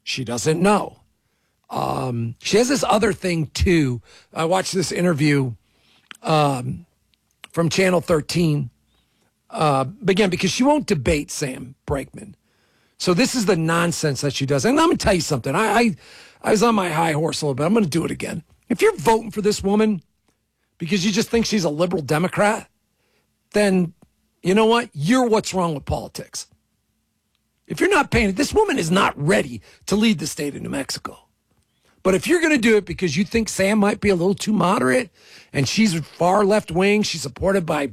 She doesn't know. She has this other thing, too. I watched this interview from Channel 13, again, because she won't debate Sam Brakeman. So this is the nonsense that she does. And I'm going to tell you something. I was on my high horse a little bit. I'm going to do it again. If you're voting for this woman because you just think she's a liberal Democrat, then you know what? You're what's wrong with politics. If you're not paying it, this woman is not ready to lead the state of New Mexico. But if you're going to do it because you think Sam might be a little too moderate and she's far left wing, she's supported by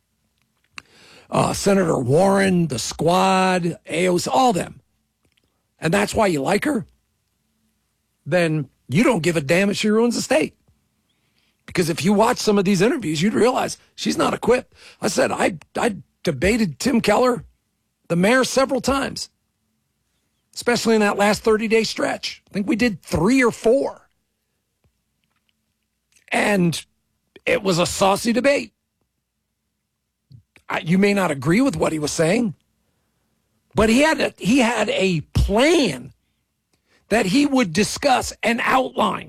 Senator Warren, the squad, AOC, all them, and that's why you like her, then you don't give a damn if she ruins the state. Because if you watch some of these interviews, you'd realize she's not equipped. I said, I debated Tim Keller, the mayor, several times, especially in that last 30-day stretch. I think we did 3 or 4. And it was a saucy debate. You may not agree with what he was saying, but he had a plan that he would discuss and outline.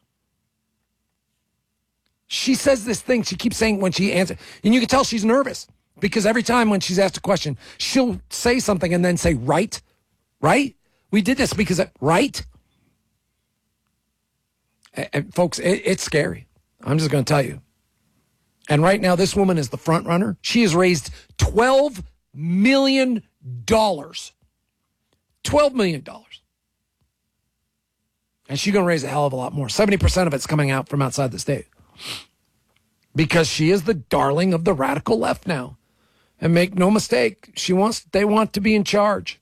She says this thing, she keeps saying when she answers, and you can tell she's nervous because every time when she's asked a question, she'll say something and then say, right? We did this because, right? And folks, it's scary. I'm just going to tell you. And right now, this woman is the front runner. She has raised $12 million. $12 million. And she's going to raise a hell of a lot more. 70% of it's coming out from outside the state. Because she is the darling of the radical left now. And make no mistake, they want to be in charge.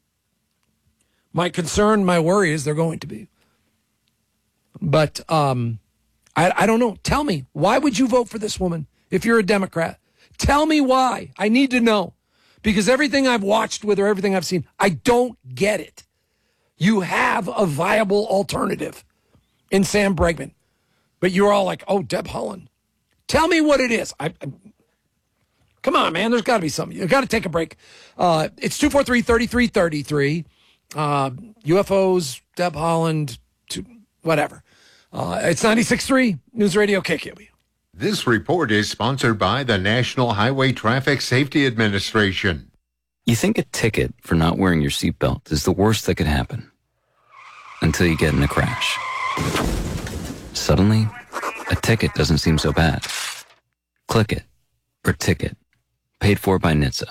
My concern, my worry is they're going to be. But I don't know. Tell me, why would you vote for this woman if you're a Democrat? Tell me why. I need to know. Because everything I've watched with her, everything I've seen, I don't get it. You have a viable alternative in Sam Brakeman. But you're all like, oh, Deb Haaland. Tell me what it is. Come on, man. There's got to be something. You've got to take a break. It's 243-3333. UFOs, Deb Haaland, whatever. It's 96.3 News Radio KKOB. This report is sponsored by the National Highway Traffic Safety Administration. You think a ticket for not wearing your seatbelt is the worst that could happen until you get in a crash. Suddenly, a ticket doesn't seem so bad. Click it or ticket. Paid for by NHTSA.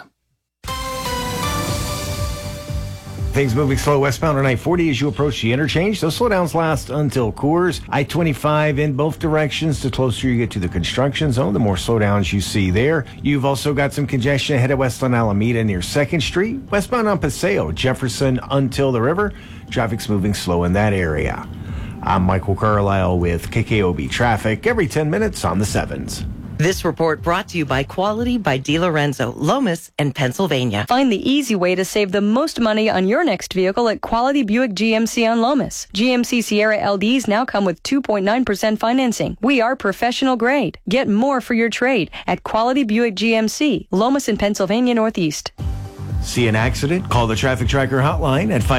Things moving slow westbound on I-40 as you approach the interchange. Those slowdowns last until Coors. I-25 in both directions. The closer you get to the construction zone, the more slowdowns you see there. You've also got some congestion ahead of west on Alameda near 2nd Street. Westbound on Paseo, Jefferson until the river. Traffic's moving slow in that area. I'm Michael Carlisle with KKOB Traffic every 10 minutes on the 7s. This report brought to you by Quality by DiLorenzo, Lomas, and Pennsylvania. Find the easy way to save the most money on your next vehicle at Quality Buick GMC on Lomas. GMC Sierra LDs now come with 2.9% financing. We are professional grade. Get more for your trade at Quality Buick GMC, Lomas and Pennsylvania Northeast. See an accident? Call the Traffic Tracker hotline at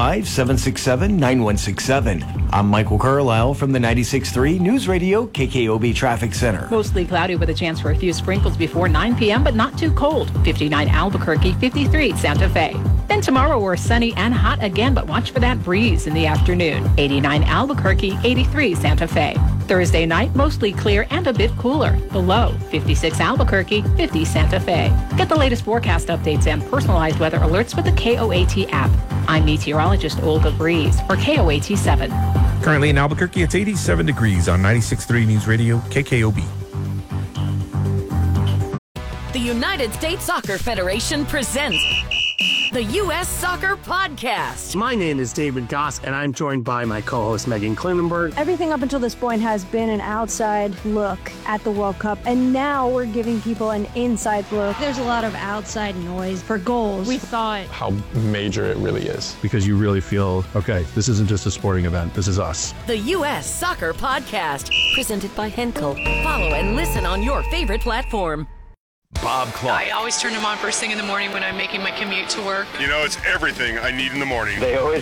505-767-9167. I'm Michael Carlisle from the 96.3 News Radio KKOB Traffic Center. Mostly cloudy with a chance for a few sprinkles before 9 p.m., but not too cold. 59 Albuquerque, 53 Santa Fe. Then tomorrow we're sunny and hot again, but watch for that breeze in the afternoon. 89 Albuquerque, 83 Santa Fe. Thursday night, mostly clear and a bit cooler. The low, 56 Albuquerque, 50 Santa Fe. Get the latest forecast updates and personalized weather alerts with the KOAT app. I'm meteorologist Olga Breeze for KOAT 7. Currently in Albuquerque, it's 87 degrees on 96.3 News Radio KKOB. The United States Soccer Federation presents the U.S. Soccer Podcast. My name is David Goss, and I'm joined by my co-host Megan Klinenberg. Everything up until this point has been an outside look at the World Cup, and now we're giving people an inside look. There's a lot of outside noise for goals. We thought how major it really is. Because you really feel, okay, this isn't just a sporting event, this is us. The U.S. Soccer Podcast, presented by Henkel. Follow and listen on your favorite platform. Bob Clark. I always turn them on first thing in the morning when I'm making my commute to work. You know, it's everything I need in the morning. They always